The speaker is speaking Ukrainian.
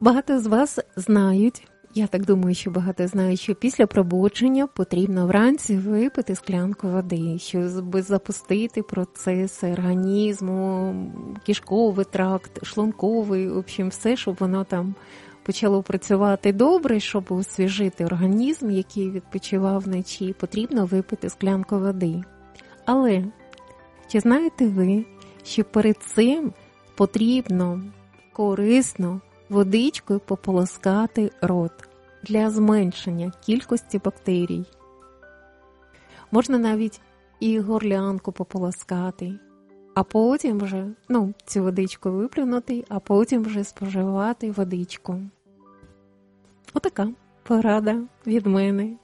Багато з вас знають, я так думаю, що багато знають, що після пробудження потрібно вранці випити склянку води, щоб запустити процеси організму, кишковий тракт, шлунковий, в общем, все, щоб воно там почало працювати добре, щоб освіжити організм, який відпочивав вночі, потрібно випити склянку води. Але чи знаєте ви, що перед цим потрібно корисно водичкою пополоскати рот для зменшення кількості бактерій? Можна навіть і горлянку пополоскати, а потім вже, цю водичку виплюнути, а потім вже споживати водичку. Отака порада від мене.